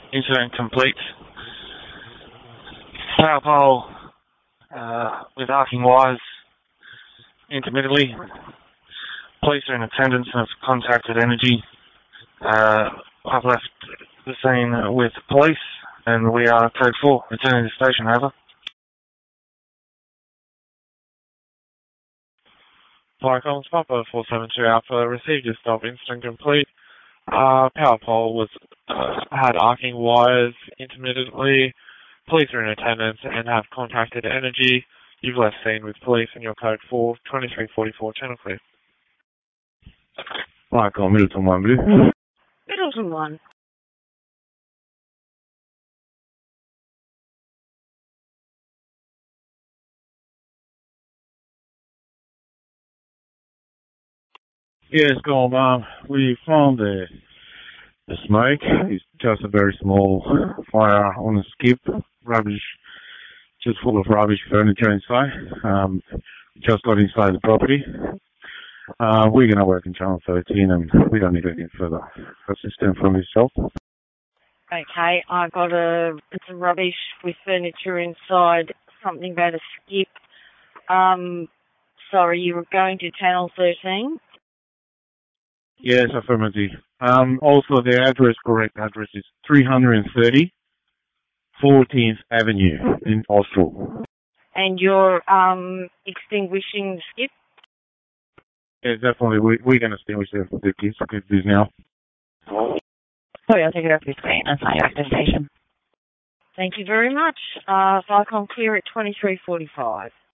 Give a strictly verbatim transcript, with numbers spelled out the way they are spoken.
Incident complete. Power pole uh, with arcing wires intermittently. Police are in attendance and have contacted Energy. Uh, I've left the scene with police and we are code four, returning to the station, over. Viacom Papa four seven two Alpha received your stop, incident complete. Uh, power pole was uh, had arcing wires intermittently. Police are in attendance and have contacted Energy. You've left scene with police and your code four, twenty-three forty-four, channel clear. Viacom Middleton one, Blue. Middleton one. Yes, go on, um, we found the, the smoke. It's just a very small fire on a skip. Rubbish, just full of rubbish furniture inside. Um, just got inside the property. Uh, we're going to work in Channel thirteen and we don't need anything further assistance from yourself. Okay, I got a bit of rubbish with furniture inside, something about a skip. Um, sorry, you were going to Channel thirteen? Yes, affirmative. Um, also, the address, correct address is three thirty fourteenth Avenue in Austral. And you're um, extinguishing the skip? Yeah, definitely. We, we're going to extinguish the, the kids this now. Sorry, I'll take it off your screen. That's my active station. Thank you very much. Uh, Viacom clear at twenty-three forty-five.